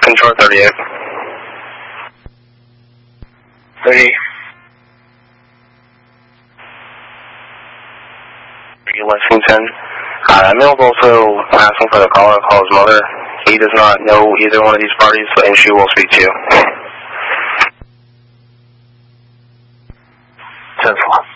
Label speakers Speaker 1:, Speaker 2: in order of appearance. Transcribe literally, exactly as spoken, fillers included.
Speaker 1: Control thirty-eight. thirty. Lexington. Uh, Mill's also asking for the caller to call his mother. He does not know either one of these parties, and she will speak to you. ten four.